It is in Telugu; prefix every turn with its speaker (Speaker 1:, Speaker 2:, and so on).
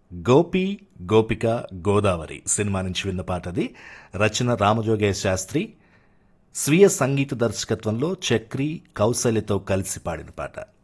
Speaker 1: గోపి గోపిక గోదావరి సినిమా నుంచి విన్న పాట అది. రచన రామజోగయ్య శాస్త్రి, స్వీయ సంగీత దర్శకత్వంలో చక్రి కౌసల్యతో కలిసి పాడిన పాట.